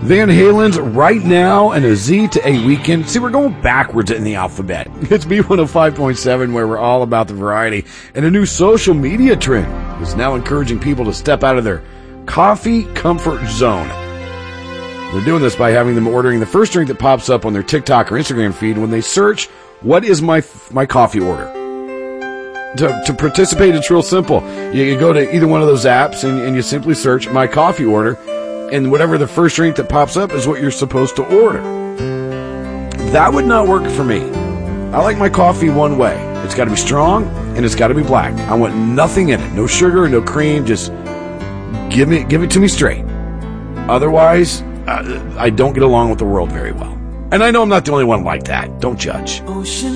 Van Halen's Right Now and a Z to A Weekend. See, we're going backwards in the alphabet. It's B105.7 where we're all about the variety. And a new social media trend is now encouraging people to step out of their coffee comfort zone. They're doing this by having them ordering the first drink that pops up on their TikTok or Instagram feed when they search, what is my coffee order? To participate, it's real simple. You go to either one of those apps and you simply search my coffee order, and whatever the first drink that pops up is what you're supposed to order. That would not work for me. I like my coffee one way. It's got to be strong and it's got to be black. I want nothing in it. No sugar, no cream. Just give it to me straight. Otherwise, I don't get along with the world very well. And I know I'm not the only one like that. Don't judge.